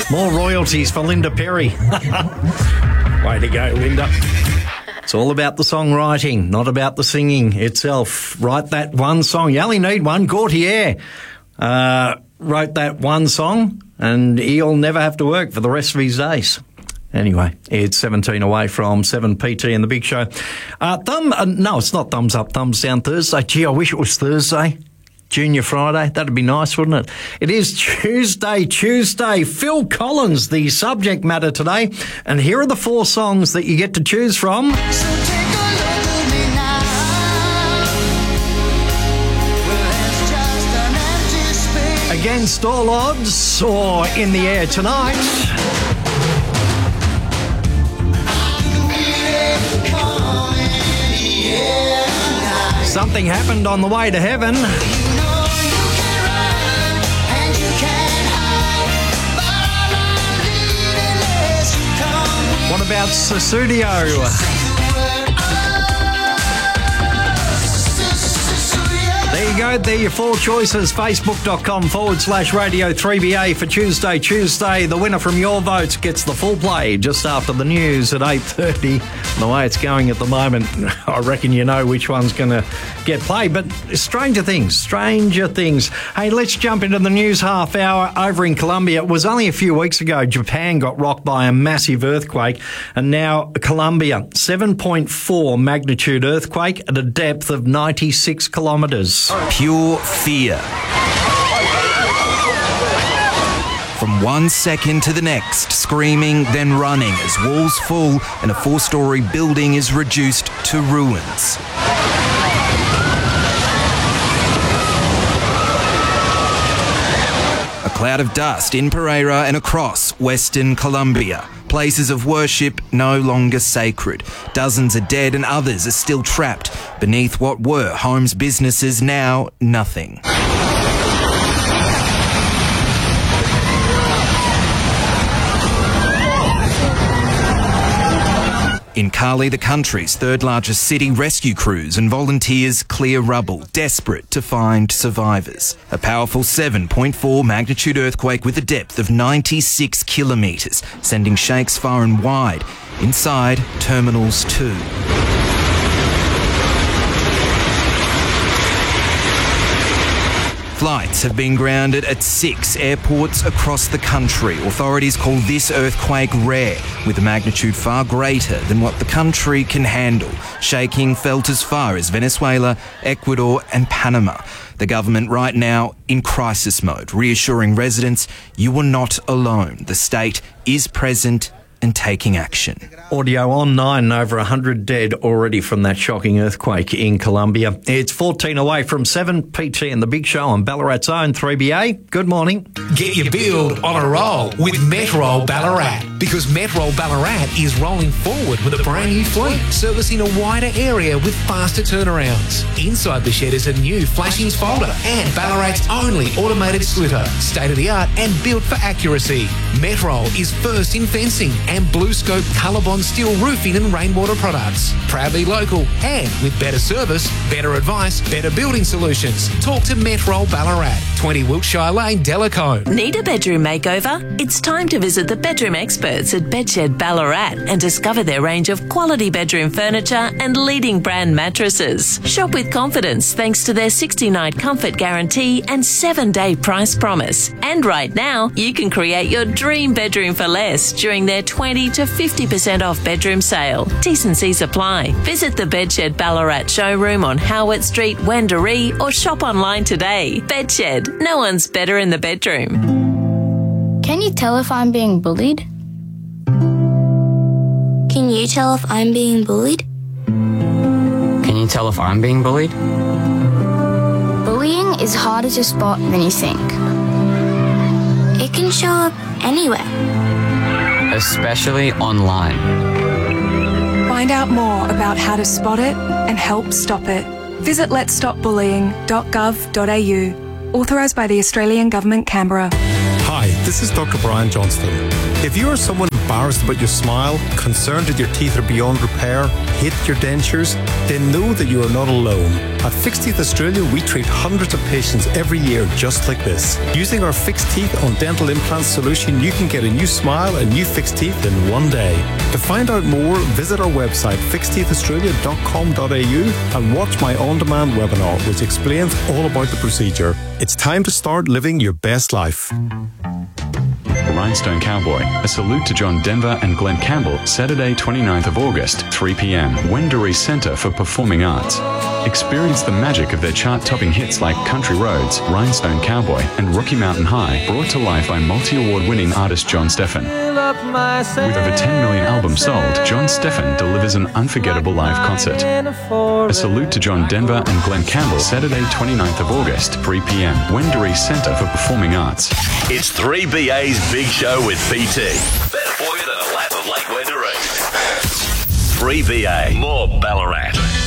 More royalties for Linda Perry. Way to go, Linda. It's all about the songwriting, not about the singing itself. Write that one song. You only need one. Gautier wrote that one song, and he'll never have to work for the rest of his days. Anyway, it's 17 away from 7 PT in the Big Show. No, it's not thumbs up, thumbs down Thursday. Gee, I wish it was Thursday. Junior Friday. That'd be nice, wouldn't it? It is Tuesday. Phil Collins, the subject matter today. And here are the 4 songs that you get to choose from. So take a look at me now. Well, it's just an empty space. Against All Odds or In the Air Tonight. Something Happened on the Way to Heaven. What about Sussudio? There you go. There are your 4 choices. Facebook.com/Radio 3BA for Tuesday. The winner from your votes gets the full play just after the news at 8:30. The way it's going at the moment, I reckon you know which one's going to get played. But stranger things. Hey, let's jump into the news half hour over in Colombia. It was only a few weeks ago Japan got rocked by a massive earthquake, and now Colombia, 7.4 magnitude earthquake at a depth of 96 kilometres. Pure fear. From one second to the next, screaming, then running as walls fall and a 4-storey building is reduced to ruins. A cloud of dust in Pereira and across Western Colombia. Places of worship no longer sacred. Dozens are dead and others are still trapped beneath what were homes, businesses, now nothing. In Cali, the country's 3rd largest city, rescue crews and volunteers clear rubble, desperate to find survivors. A powerful 7.4 magnitude earthquake with a depth of 96 kilometres, sending shakes far and wide. Inside, terminals too. Flights have been grounded at 6 airports across the country. Authorities call this earthquake rare, with a magnitude far greater than what the country can handle. Shaking felt as far as Venezuela, Ecuador and Panama. The government right now in crisis mode, reassuring residents you are not alone. The state is present and taking action. Audio on 9, over 100 dead already from that shocking earthquake in Colombia. It's 14 away from 7 PT in the Big Show on Ballarat's own 3BA. Good morning. Get your build on a roll with Metrol Ballarat, because Metrol Ballarat is rolling forward with a brand new fleet, servicing a wider area with faster turnarounds. Inside the shed is a new flashings folder and Ballarat's only automated slitter, state-of-the-art and built for accuracy. Metrol is first in fencing and BlueScope Colorbond steel roofing and rainwater products. Proudly local and with better service, better advice, better building solutions. Talk to Metrol Ballarat, 20 Wiltshire Lane, Delacombe. Need a bedroom makeover? It's time to visit the bedroom experts at Bedshed Ballarat and discover their range of quality bedroom furniture and leading brand mattresses. Shop with confidence thanks to their 60-night comfort guarantee and 7-day price promise. And right now, you can create your dream bedroom for less during their 20 to 50% off bedroom sale. T's and C's apply. Visit the Bedshed Ballarat showroom on Howard Street, Wendouree, or shop online today. Bedshed, no one's better in the bedroom. Can you tell if I'm being bullied? Can you tell if I'm being bullied? Can you tell if I'm being bullied? Bullying is harder to spot than you think. It can show up anywhere. Especially online. Find out more about how to spot it and help stop it. Visit letsstopbullying.gov.au. Authorised by the Australian Government, Canberra. Hi, this is Dr. Brian Johnston. If you or someone embarrassed about your smile, concerned that your teeth are beyond repair, hate your dentures, then know that you are not alone. At Fixed Teeth Australia, we treat hundreds of patients every year just like this. Using our Fixed Teeth on Dental Implants solution, you can get a new smile and new fixed teeth in one day. To find out more, visit our website fixedteethaustralia.com.au and watch my on-demand webinar which explains all about the procedure. It's time to start living your best life. Rhinestone Cowboy, a salute to John Denver and Glenn Campbell, Saturday 29th of August, 3 p.m, Wendouree Centre for Performing Arts. Experience the magic of their chart-topping hits like Country Roads, Rhinestone Cowboy and Rocky Mountain High, brought to life by multi-award-winning artist John Steffen. With over 10 million albums sold, John Steffen delivers an unforgettable live concert. A salute to John Denver and Glenn Campbell, Saturday 29th of August, 3 p.m, Wendouree Centre for Performing Arts. It's 3BA's Big Show with PT. Better for you than a lap of Lake Wendouree. 3BA, more Ballarat.